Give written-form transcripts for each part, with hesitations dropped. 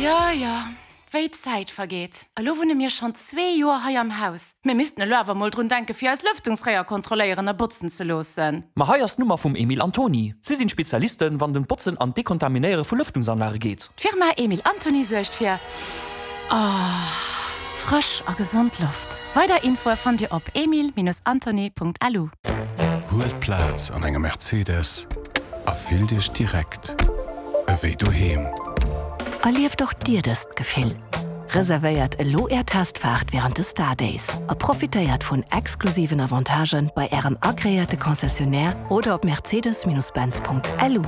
Ja, wie Zeit vergeht. Allo wohne mir schon 2 Jahre hier am Haus. Wir müssten Löwer mal drum denken, für als Lüftungsreiher kontrollieren, Putzen zu lassen. Ma heiers Nummer vom Emil Antoni. Sie sind Spezialisten, wann den Putzen an Dekontaminäre von Lüftungsanlage geht. Die Firma Emil Antoni sorgt für frisch und gesund Luft. Weiter Info von dir auf emil-antoni.lu. Holt Platz an einer Mercedes. Erfüll dich direkt. Wie du heim. Erlief doch dir das Gefühl. Reserviert eine Low-Air-Tastfahrt während des Stardays. Profitiert von exklusiven Avantagen bei Ihrem agréierte Konzessionär oder auf mercedes-benz.lu.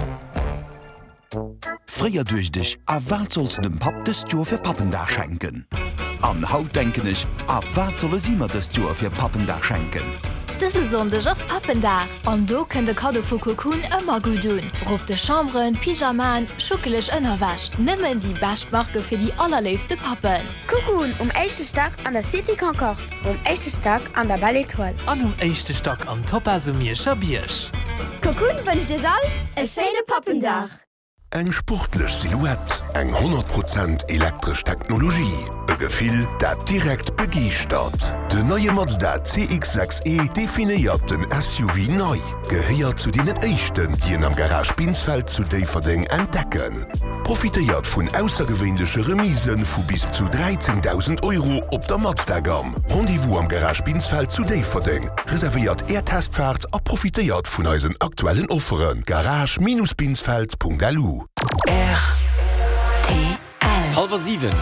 Frier durch dich, wat sollst du dem Pap des Jahr für Pappendach schenken? An Haut denken ich, wat soll es immer des Jahr für Pappendach schenken? Das ist sonndech ass Pappendach. An do kën de Kado vu Kokun ëmmer gut doen. Rob de Chambren, Pyjaman, schukelech ënnerwäsch. Nimmen die Bestmarke fir die allerleefste Pappen. Kokun echte Tag an der City Concorde, echte Tag an der Belle Étoile. An echte Tag am Topasumirscher Biersch. Kokun wënch dir all? E schöne Pappendach. Eng sportlech Silhouette, eng 100% elektrisch Technologie. E Gefühl, dat direkt begeistert. De neue Mazda CX-6e definiert den SUV neu. Gehört zu den Echten, die am Garage Binsfeld zu Daverding entdecken. Profitiert von außergewöhnlichen Remisen von bis zu 13.000 € op der Mazda-Gam. Rendezvous am Garage Binsfeld zu Daverding. Reserviert Testfahrt und profitiert von unseren aktuellen Offeren. Garage-binsfeld.lu. RTL. 6:30.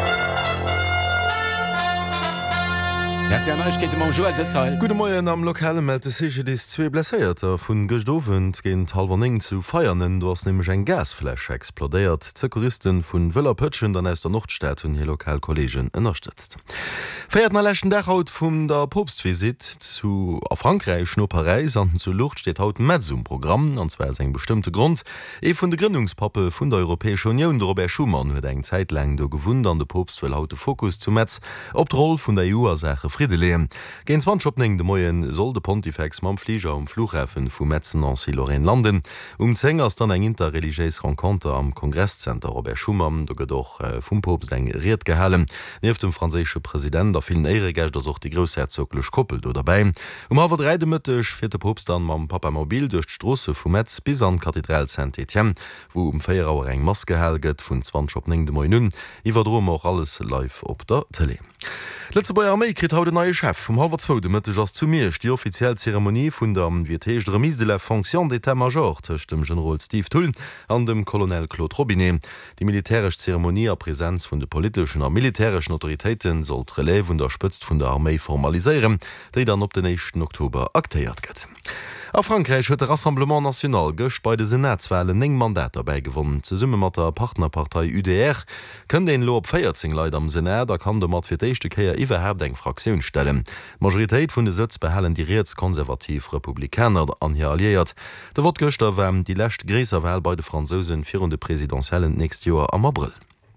Gute Morgen am lokale meldete sich die 2 Blesséierter vun Gestowen géint 9:30 zu feiernen, du hast nämlich ein Gasflash explodiert. Sekuristen vun Wëllerpëtschen dann aus der Nordstadt hun hier Lokalkollegen unterstützt. Feiert na lächen Dach haut vun der Popstvisit zu a Frankreich Schnupperei sanden zu Lucht steht haut Metsum-Programm, an zwar eng bestimmte Grund. Vun de Gründungspappe vun der Europäische Union Robert Schumann huet eng Zeitlang do gewundernde Popst will haute Fokus zu Metz op d' Roll vun der EU-Sache Friede lehen. Gen 20 de Moien soll de Pontifex mam Flieger Flughäfen vu Metzen an Lorraine landen. Zengers dann eng interreligiees Renkonter am Kongresscenter Robert Schumann, do gedoch vum Popst eng Riet gehalen. Neef dem franzésche Präsident der vielen Eiregächt ass och die Großherzoglech koppelt oder dabei. Hawer 3 Mëttech fir de Popst an mam Papamobil duch d'Strosse vu Metz bis an Kathedrale Saint-Etienne, wo 4 Auer eng Mas gehelget vun 20 de Moien. Iwer drom auch alles live op der Tele. Letze bei Armee krit haut de neue Chef vom 2:30 de Mëttech ass zu mirch die offiziell Zeremonie vun der Viertage de remise de la fonction d'état-major tech dem General Steve Tull an dem Colonel Claude Robinet. Die militärsch Zeremonie a Präsenz vun de politischen a militärischen Autoritäten soll d'Relais vun der Spëtzt vun der Armee formaliseieren, déi dann op den 1. Oktober aktéiert gëtt. A Frankreich huet der Rassemblement National gëcht bei de Senatswahlen 9 Mandater beigewonnen. Ze summe mat der Partnerpartei UDR kën den Lo op 14 Leiit am Senat, da kann de mat fir d'échte Käier iwwerher eng Fraktiun stellen. Majoritéit vun de Sitz behellen die Reetskonservativ Republikaner an hier alliiert. De wat Göster wärm die lächt Gräserwahl bei de Franzosen vir de Präsidentiellen nächst Joer am April.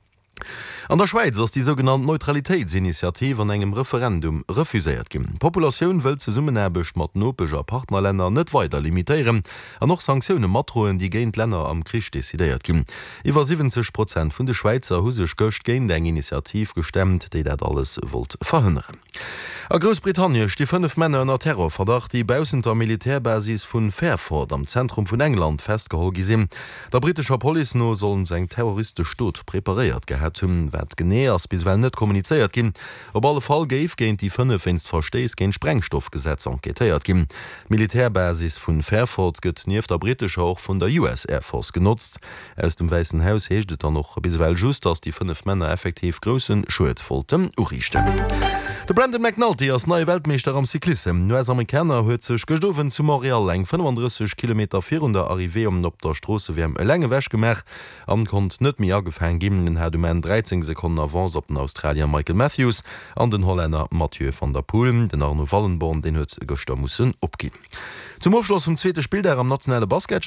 An der Schweiz ass die sogenannte Neutralitätsinitiative an engem Referendum refuséiert gin. Populationun wëll ze summenerbeg mat nopeger Partnerländer net weiter limitieren, an noch Sanktionen matroen, die géint Länder am Krich desideiert gin. Iwer 70% vun de Schweizer husech gëcht géint eng Initiativ gestemmt, déi dat alles wollt verhënneren. A Großbritannien die 5 Männer an der Terrorverdacht, die bausen der Militärbasis vun Fairford am Zentrum vun England festgehol gesinn. Der britischer Police no sollen seg terroristisch Tod präpariert gehät hunn, wat genéers biswell net kommuniceiert ginn. Op alle Fall géif géint die 5 inst verstees géint Sprengstoffgesetz enquetéiert ginn. Militärbasis vun Fairford gëtt nief der britischer auch vun der US Air Force genutzt. Aus dem Weißen Haus heeschtet noch biswell just, ass die 5 Männer effektiv grossen Schuetfolten urichten. De Brandon McNulty als neue Weltmeister am Cyklism. US-Amerikaner huet sech gestowen zu Montreal eng 35 km vir der Arrivé op der Strasse wie e lenge wäsch gemach. An kont net mir agefein gimmen den Herr 13 Sekunden avance op den Australier Michael Matthews an den Holländer Mathieu van der Poelen, den Arno Wallenborn den huet Göster mussssen opgin. Zum Aufschluss vom 2. Spiel der am nationale Basket